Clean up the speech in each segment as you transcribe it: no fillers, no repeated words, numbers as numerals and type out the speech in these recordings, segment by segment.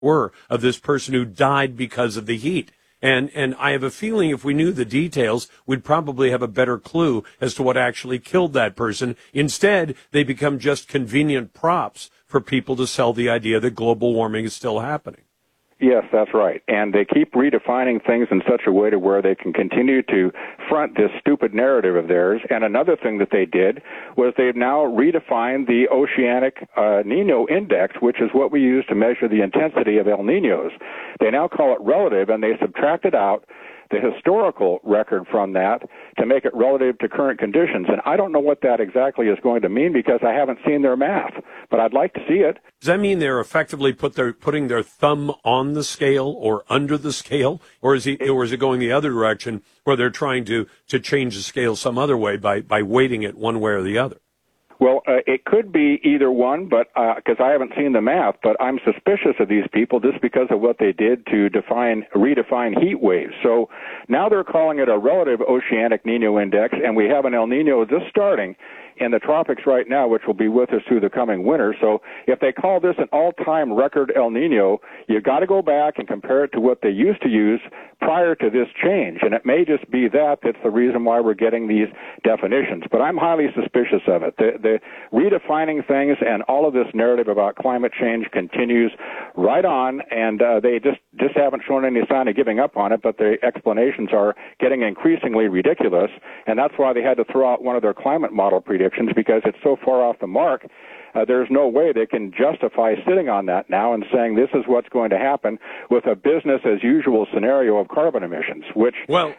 were of this person who died because of the heat. And I have a feeling if we knew the details, we'd probably have a better clue as to what actually killed that person. Instead, they become just convenient props for people to sell the idea that global warming is still happening. Yes, that's right. And they keep redefining things in such a way to where they can continue to front this stupid narrative of theirs. And another thing that they did was they've now redefined the oceanic Nino index, which is what we use to measure the intensity of El Niños. They now call it relative, and they subtracted out the historical record from that to make it relative to current conditions. And I don't know what that exactly is going to mean because I haven't seen their math, but I'd like to see it. Does that mean they're effectively putting their thumb on the scale or under the scale, or is it going the other direction where they're trying to change the scale some other way by weighting it one way or the other? Well, it could be either one, but because I haven't seen the math, but I'm suspicious of these people just because of what they did to redefine heat waves. So now they're calling it a relative oceanic Nino index, and we have an El Nino just starting in the tropics right now, which will be with us through the coming winter. So if they call this an all-time record El Nino, you've got to go back and compare it to what they used to use prior to this change. And it may just be that's the reason why we're getting these definitions. But I'm highly suspicious of it. The redefining things and all of this narrative about climate change continues right on, and they just haven't shown any sign of giving up on it, but the explanations are getting increasingly ridiculous, and that's why they had to throw out one of their climate model predictions, because it's so far off the mark. There's no way they can justify sitting on that now and saying this is what's going to happen with a business-as-usual scenario of carbon emissions, which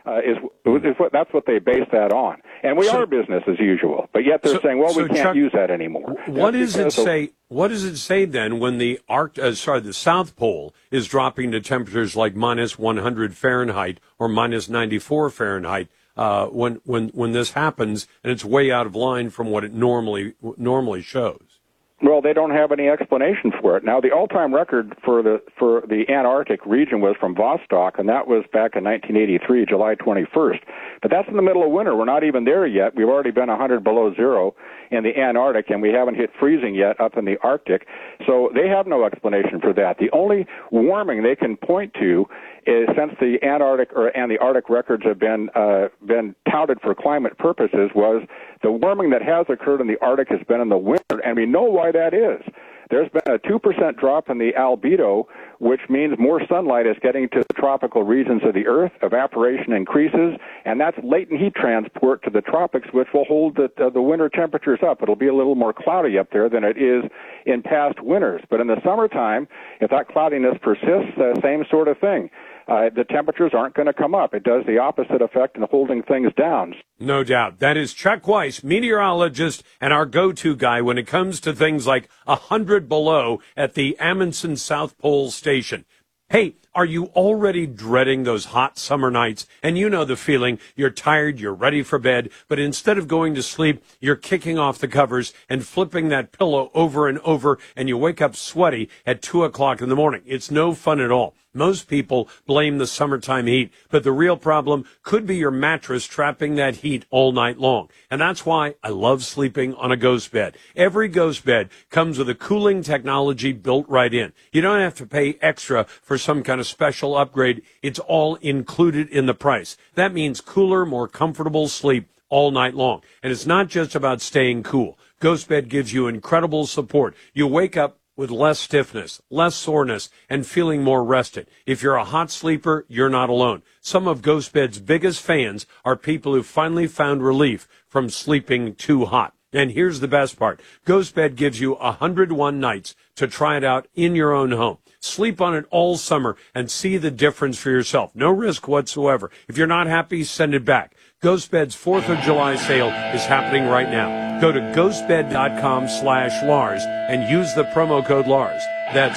that's what they base that on. And we are business as usual, but yet they're saying, well, we can't Chuck, use that anymore. What does it say? What does it say then when the South Pole is dropping to temperatures like minus 100 Fahrenheit or minus 94 Fahrenheit? When this happens and it's way out of line from what it normally shows? Well, they don't have any explanation for it. Now, the all-time record for the Antarctic region was from Vostok, and that was back in 1983, July 21st. But that's in the middle of winter. We're not even there yet. We've already been 100 below zero in the Antarctic, and we haven't hit freezing yet up in the Arctic. So they have no explanation for that. The only warming they can point to is, since the Antarctic and the Arctic records have been touted for climate purposes, was the warming that has occurred in the Arctic has been in the winter, and we know why that is. There's been a 2% drop in the albedo, which means more sunlight is getting to the tropical regions of the Earth. Evaporation increases, and that's latent heat transport to the tropics, which will hold the winter temperatures up. It'll be a little more cloudy up there than it is in past winters. But in the summertime, if that cloudiness persists, same sort of thing. The temperatures aren't going to come up. It does the opposite effect in holding things down. No doubt. That is Chuck Weiss, meteorologist and our go-to guy when it comes to things like 100 below at the Amundsen South Pole Station. Hey, are you already dreading those hot summer nights? And you know the feeling. You're tired, you're ready for bed, but instead of going to sleep, you're kicking off the covers and flipping that pillow over and over, and you wake up sweaty at 2 o'clock in the morning. It's no fun at all. Most people blame the summertime heat, but the real problem could be your mattress trapping that heat all night long. And that's why I love sleeping on a ghost bed. Every ghost bed comes with a cooling technology built right in. You don't have to pay extra for some kind of special upgrade. It's all included in the price. That means cooler, more comfortable sleep all night long. And it's not just about staying cool. Ghost Bed gives you incredible support. You wake up with less stiffness, less soreness, and feeling more rested. If you're a hot sleeper, you're not alone. Some of Ghost Bed's biggest fans are people who finally found relief from sleeping too hot. And here's the best part. Ghost Bed gives you 101 nights to try it out in your own home. Sleep on it all summer and see the difference for yourself. No risk whatsoever. If you're not happy, send it back. GhostBed's 4th of July sale is happening right now. Go to ghostbed.com/Lars and use the promo code Lars. That's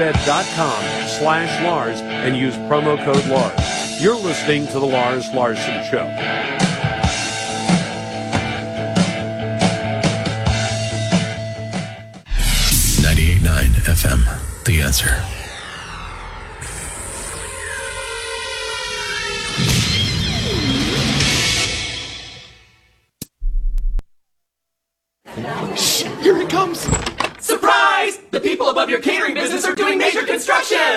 ghostbed.com/Lars and use promo code Lars. You're listening to The Lars Larson Show. 98.9 FM, The Answer. Shh, here he comes! Surprise! The people above your catering business are doing major construction!